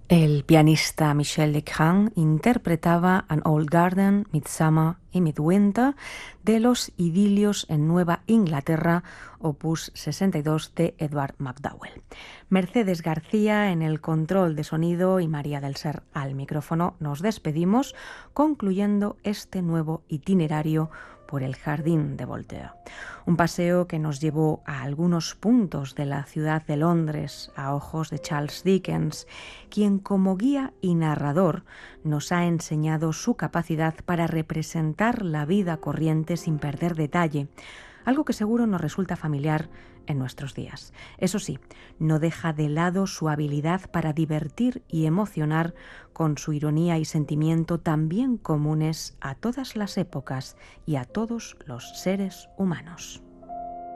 El pianista Michel Legrand interpretaba An Old Garden, Midsummer y Midwinter de los Idilios en Nueva Inglaterra, opus 62 de Edward MacDowell. Mercedes García en el control de sonido y María del Ser al micrófono. Nos despedimos concluyendo este nuevo itinerario por el Jardín de Voltaire. Un paseo que nos llevó a algunos puntos de la ciudad de Londres a ojos de Charles Dickens, quien como guía y narrador nos ha enseñado su capacidad para representar la vida corriente sin perder detalle, algo que seguro nos resulta familiar en nuestros días. Eso sí, no deja de lado su habilidad para divertir y emocionar con su ironía y sentimiento tan bien comunes a todas las épocas y a todos los seres humanos.